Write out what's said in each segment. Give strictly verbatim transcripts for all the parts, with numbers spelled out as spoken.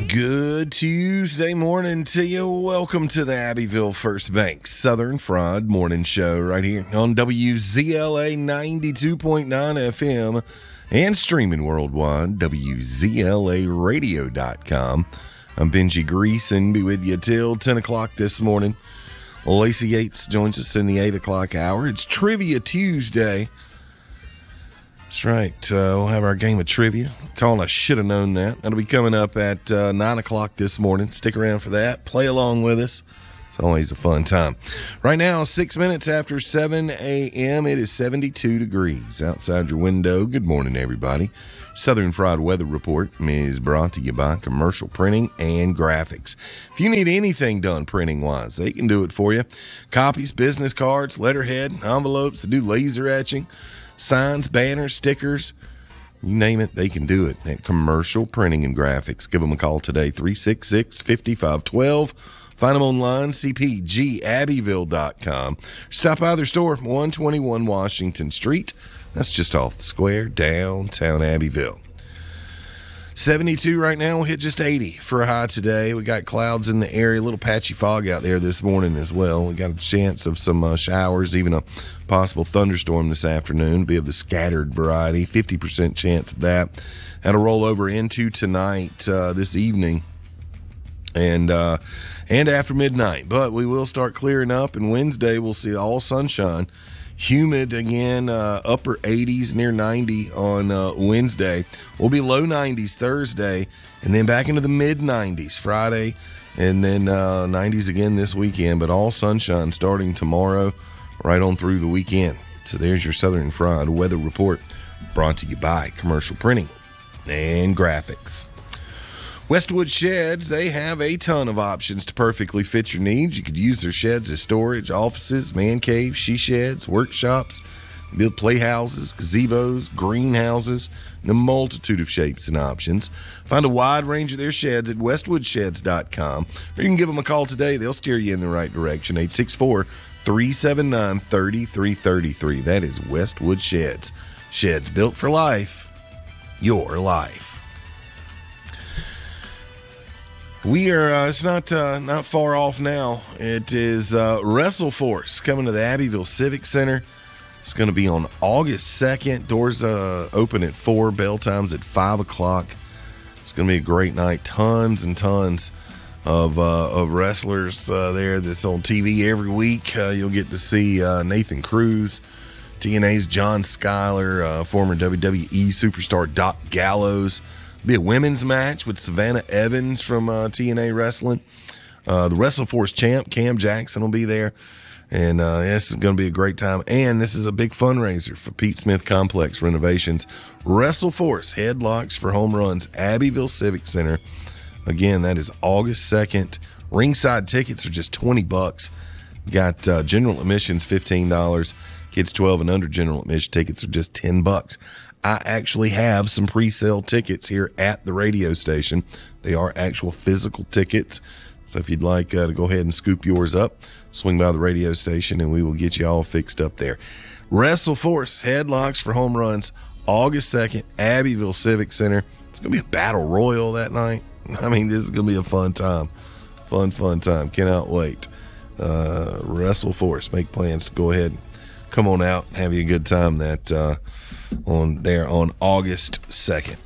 Good Tuesday morning to you. Welcome to the Abbeville First Bank Southern Fried Morning Show right here on W Z L A ninety-two point nine F M and streaming worldwide, W Z L A radio dot com. I'm Benji Greason, be with you till ten o'clock this morning. Lacey Yates joins us in the eight o'clock hour. It's Trivia Tuesday. That's right. Uh, we'll have our game of trivia. Colin, I should have known that. That'll be coming up at uh, nine o'clock this morning. Stick around for that. Play along with us. It's always a fun time. Right now, six minutes after seven a.m., it is seventy-two degrees outside your window. Good morning, everybody. Southern Fried Weather Report is brought to you by Commercial Printing and Graphics. If you need anything done printing-wise, they can do it for you. Copies, business cards, letterhead, envelopes, they do laser etching. Signs, banners, stickers, you name it, they can do it at Commercial Printing and Graphics. Give them a call today, three six six, five five one two. Find them online, c p g abbeville dot com. Stop by their store, one twenty-one Washington Street. That's just off the square, downtown Abbeville. seventy-two right now. We'll hit just eighty for a high today. We got clouds in the area, a little patchy fog out there this morning as well. We got a chance of some uh, showers, even a possible thunderstorm this afternoon. Be of the scattered variety, fifty percent chance of that. That'll roll over into tonight, uh, this evening, and uh, and after midnight. But we will start clearing up, and Wednesday we'll see all sunshine. Humid again, uh, upper eighties, near ninety on uh, Wednesday. We'll be low nineties Thursday, and then back into the mid nineties Friday, and then uh, nineties again this weekend. But all sunshine starting tomorrow, right on through the weekend. So there's your Southern Fried Weather Report, brought to you by Commercial Printing and Graphics. Westwood Sheds, they have a ton of options to perfectly fit your needs. You could use their sheds as storage, offices, man caves, she sheds, workshops, build playhouses, gazebos, greenhouses, and a multitude of shapes and options. Find a wide range of their sheds at westwood sheds dot com, or you can give them a call today. They'll steer you in the right direction, eight six four, three seven nine, three three three three. That is Westwood Sheds. Sheds built for life, your life. We are, uh, it's not uh, not far off now. It is uh, WrestleForce coming to the Abbeville Civic Center. It's going to be on August second. Doors uh, open at four, bell times at five o'clock. It's going to be a great night. Tons and tons of uh, of wrestlers uh, there that's on T V every week. Uh, you'll get to see uh, Nathan Cruz, T N A's John Skyler, uh, former W W E superstar Doc Gallows. Be a women's match with Savannah Evans from uh, T N A Wrestling. Uh, the WrestleForce champ, Cam Jackson, will be there. And uh, this is going to be a great time. And this is a big fundraiser for Pete Smith Complex renovations. WrestleForce, headlocks for home runs, Abbeville Civic Center. Again, that is August second. Ringside tickets are just twenty bucks. Got uh, general admissions, fifteen dollars. Kids twelve and under general admission tickets are just ten bucks. I actually have some pre-sale tickets here at the radio station. They are actual physical tickets. So if you'd like uh, to go ahead and scoop yours up, swing by the radio station and we will get you all fixed up there. WrestleForce, headlocks for home runs, August second, Abbeville Civic Center. It's going to be a battle royal that night. I mean, this is going to be a fun time. Fun, fun time. Cannot wait. Uh, WrestleForce, make plans to go ahead and come on out and have you a good time that uh, on there on August second.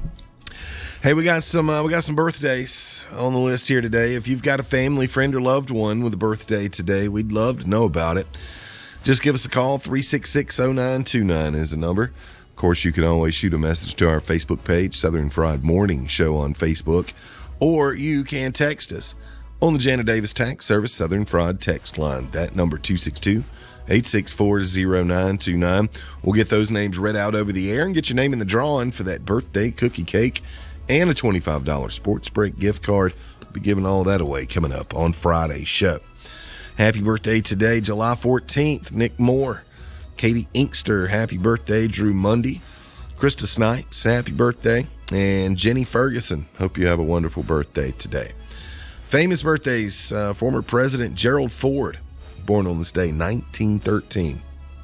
Hey, we got some uh, we got some birthdays on the list here today. If you've got a family, friend, or loved one with a birthday today, we'd love to know about it. Just give us a call. three six six, oh nine two nine is the number. Of course, you can always shoot a message to our Facebook page, Southern Fried Morning Show on Facebook, or you can text us on the Jana Davis Tax Service Southern Fried text line. That number, two six two, eight six four, oh nine two nine. We'll get those names read out over the air and get your name in the drawing for that birthday cookie cake and a twenty-five dollars Sports Break gift card. We'll be giving all that away coming up on Friday's show. Happy birthday today, July fourteenth, Nick Moore. Katie Inkster, happy birthday. Drew Mundy. Krista Snipes, happy birthday. And Jenny Ferguson, hope you have a wonderful birthday today. Famous birthdays, uh, former President Gerald Ford, born on this day, nineteen thirteen.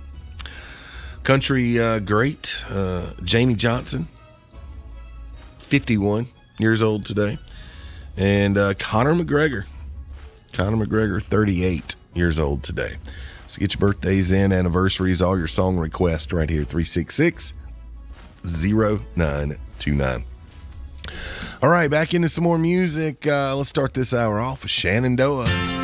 Country uh, great, uh, Jamie Johnson, fifty-one years old today. And uh, Conor McGregor. Conor McGregor, thirty-eight years old today. So get your birthdays in, anniversaries, all your song requests right here, three six six, zero nine two nine. All right, back into some more music. Uh, let's start this hour off with Shenandoah.